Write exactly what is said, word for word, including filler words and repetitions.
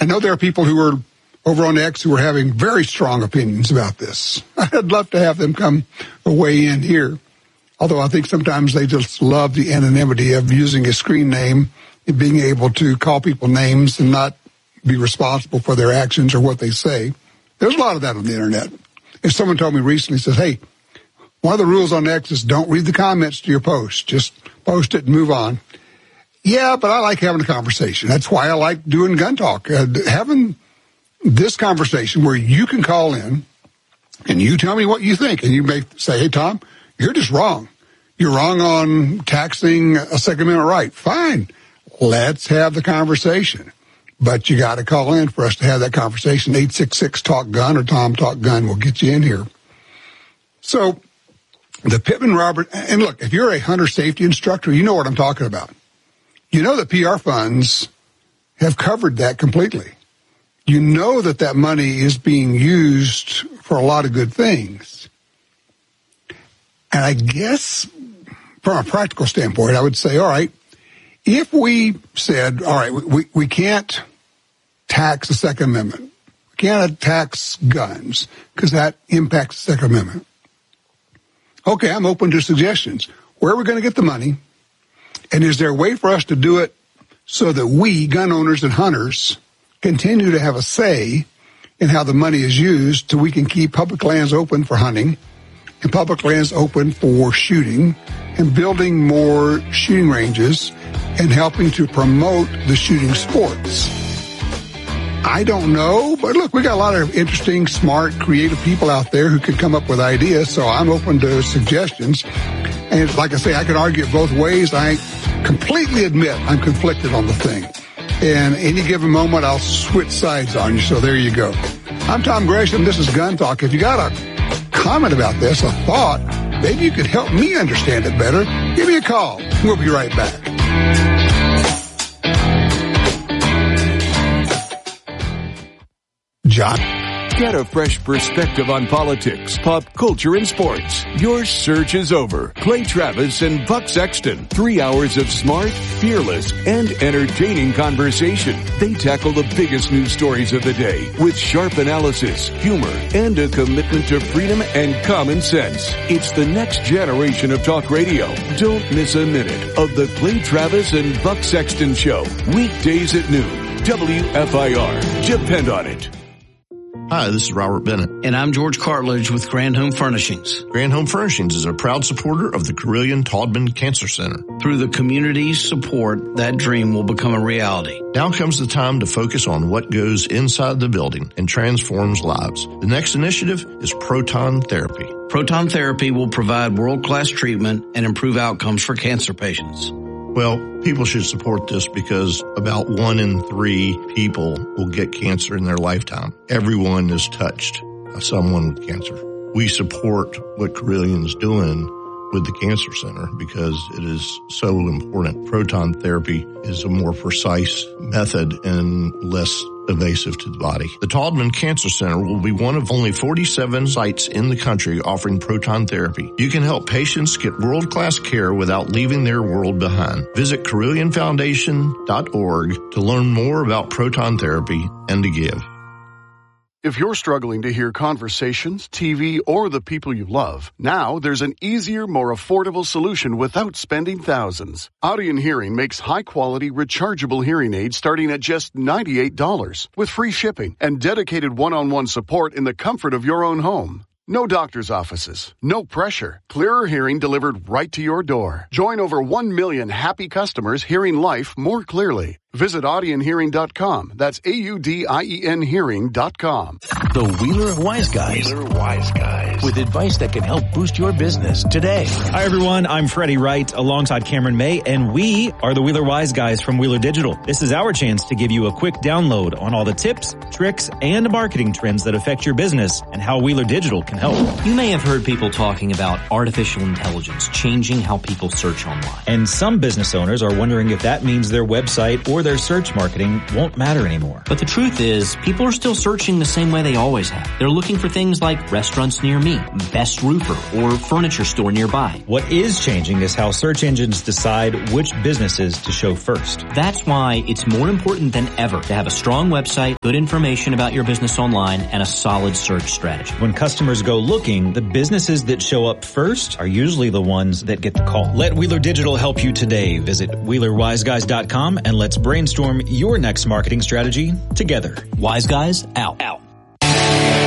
know there are people who are over on X who are having very strong opinions about this. I'd love to have them come weigh in here. Although I think sometimes they just love the anonymity of using a screen name and being able to call people names and not be responsible for their actions or what they say. There's a lot of that on the internet. If someone told me recently, says, hey, one of the rules on X is don't read the comments to your post. Just post it and move on. Yeah, but I like having a conversation. That's why I like doing Gun Talk. Uh, having this conversation where you can call in and you tell me what you think. And you may say, hey, Tom, you're just wrong. You're wrong on taxing a Second Amendment right. Fine. Let's have the conversation. But you got to call in for us to have that conversation. eight six six talk gun or Tom Talk Gun will get you in here. So the Pittman Robert, and look, if you're a hunter safety instructor, you know what I'm talking about. You know that P R funds have covered that completely. You know that that money is being used for a lot of good things. And I guess from a practical standpoint, I would say, all right, if we said, all right, we, we can't tax the Second Amendment, we can't tax guns because that impacts the Second Amendment. Okay, I'm open to suggestions. Where are we going to get the money? And is there a way for us to do it so that we, gun owners and hunters, continue to have a say in how the money is used so we can keep public lands open for hunting and public lands open for shooting and building more shooting ranges and helping to promote the shooting sports? I don't know, but look, we got a lot of interesting, smart, creative people out there who could come up with ideas, so I'm open to suggestions. And like I say, I can argue it both ways. I completely admit I'm conflicted on the thing. And any given moment, I'll switch sides on you, so there you go. I'm Tom Gresham. This is Gun Talk. If you got a comment about this, a thought, maybe you could help me understand it better, give me a call. We'll be right back. John? Get a fresh perspective on politics, pop culture, and sports. Your search is over. Clay Travis and Buck Sexton. Three hours of smart, fearless, and entertaining conversation. They tackle the biggest news stories of the day with sharp analysis, humor, and a commitment to freedom and common sense. It's the next generation of talk radio. Don't miss a minute of the Clay Travis and Buck Sexton Show. Weekdays at noon. W F I R. Depend on it. Hi, this is Robert Bennett. And I'm George Cartledge with Grand Home Furnishings. Grand Home Furnishings is a proud supporter of the Carilion Taubman Cancer Center. Through the community's support, that dream will become a reality. Now comes the time to focus on what goes inside the building and transforms lives. The next initiative is proton therapy. Proton therapy will provide world-class treatment and improve outcomes for cancer patients. Well, people should support this because about one in three people will get cancer in their lifetime. Everyone is touched by someone with cancer. We support what Carilion's doing with the Cancer Center because it is so important. Proton therapy is a more precise method and less invasive to the body. The Taubman Cancer Center will be one of only forty-seven sites in the country offering proton therapy. You can help patients get world-class care without leaving their world behind. Visit Carilion Foundation dot org to learn more about proton therapy and to give. If you're struggling to hear conversations, T V, or the people you love, now there's an easier, more affordable solution without spending thousands. Audien Hearing makes high-quality, rechargeable hearing aids starting at just ninety-eight dollars with free shipping and dedicated one-on-one support in the comfort of your own home. No doctor's offices, no pressure, clearer hearing delivered right to your door. Join over one million happy customers hearing life more clearly. Visit Audien Hearing dot com. That's A U D I E N Hearing dot com. The Wheeler Wise Guys. Wheeler Wise Guys. With advice that can help boost your business today. Hi, everyone. I'm Freddie Wright alongside Cameron May, and we are the Wheeler Wise Guys from Wheeler Digital. This is our chance to give you a quick download on all the tips, tricks, and marketing trends that affect your business and how Wheeler Digital can help. You may have heard people talking about artificial intelligence changing how people search online. And some business owners are wondering if that means their website or or their search marketing won't matter anymore. But the truth is, people are still searching the same way they always have. They're looking for things like restaurants near me, best roofer, or furniture store nearby. What is changing is how search engines decide which businesses to show first. That's why it's more important than ever to have a strong website, good information about your business online, and a solid search strategy. When customers go looking, the businesses that show up first are usually the ones that get the call. Let Wheeler Digital help you today. Visit Wheeler Wise Guys dot com and let's brainstorm your next marketing strategy together. Wise Guys, out. Out.